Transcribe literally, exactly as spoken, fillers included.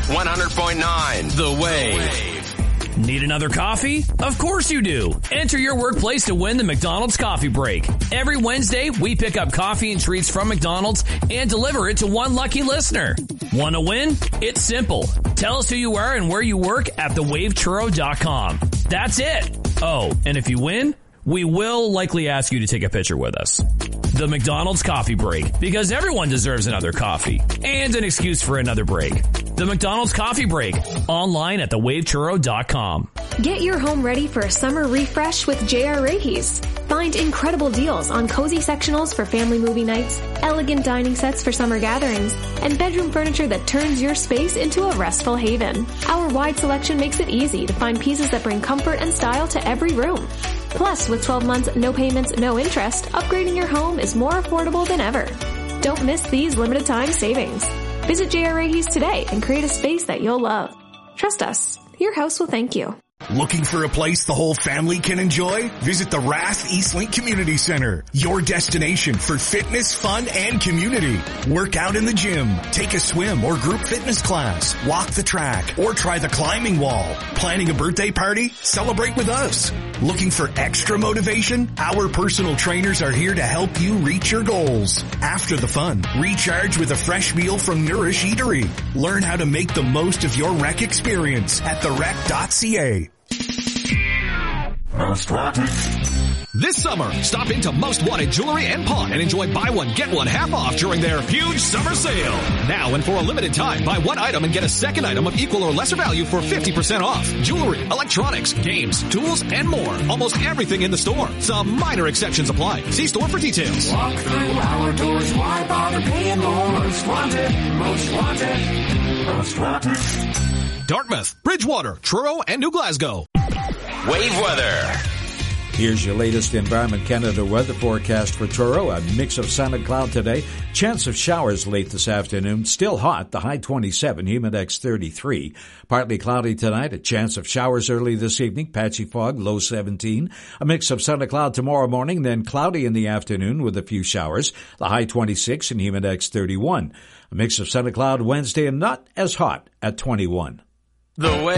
one hundred point nine The Wave. Need another coffee? Of course you do. Enter your workplace to win the McDonald's Coffee Break. Every Wednesday, we pick up coffee and treats from McDonald's and deliver it to one lucky listener. Want to win? It's simple. Tell us who you are and where you work at the wave churro dot com. That's it. Oh, and if you win, we will likely ask you to take a picture with us. The McDonald's Coffee Break, because everyone deserves another coffee and an excuse for another break. The McDonald's Coffee Break, online at the wave churro dot com. Get your home ready for a summer refresh with J R. Rahe's. Find incredible deals on cozy sectionals for family movie nights, elegant dining sets for summer gatherings, and bedroom furniture that turns your space into a restful haven. Our wide selection makes it easy to find pieces that bring comfort and style to every room. Plus, with twelve months, no payments, no interest, upgrading your home is more affordable than ever. Don't miss these limited time savings. Visit J R. Rahe's today and create a space that you'll love. Trust us, your house will thank you. Looking for a place the whole family can enjoy? Visit the Rath Eastlink Community Center, your destination for fitness, fun, and community. Work out in the gym, take a swim or group fitness class, walk the track, or try the climbing wall. Planning a birthday party? Celebrate with us. Looking for extra motivation? Our personal trainers are here to help you reach your goals. After the fun, recharge with a fresh meal from Nourish Eatery. Learn how to make the most of your rec experience at the rec dot c a. Most Wanted. This summer, stop into Most Wanted Jewelry and Pawn and enjoy buy one, get one half off during their huge summer sale. Now and for a limited time, buy one item and get a second item of equal or lesser value for fifty percent off. Jewelry, electronics, games, tools, and more. Almost everything in the store. Some minor exceptions apply. See store for details. Walk through our doors, why bother paying more? Most Wanted, Most Wanted, Most Wanted. Dartmouth, Bridgewater, Truro, and New Glasgow. Wave weather. Here's your latest Environment Canada weather forecast for Truro. A mix of sun and cloud today. Chance of showers late this afternoon. Still hot. The high twenty-seven, humidex thirty-three. Partly cloudy tonight. A chance of showers early this evening. Patchy fog, low seventeen. A mix of sun and cloud tomorrow morning. Then cloudy in the afternoon with a few showers. The high twenty-six and humidex thirty-one. A mix of sun and cloud Wednesday and not as hot at twenty-one. The Wave.